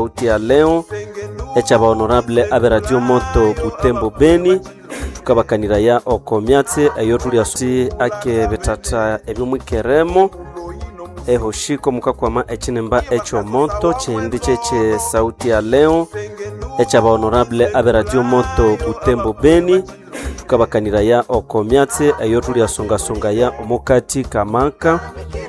sauti ya leo echaba honorable abe Radio Moto Butembo Beni tukabakanira ya okomyatse ayo tuli asuti ake betata ebyumwikeremo ehoshiko mukakwama echinemba echo moto chindi cheche sauti ya leo echaba honorable abe Radio Moto Butembo Beni tukabakanira ya okomyatse ayo tuli asonga ya omukati kamaka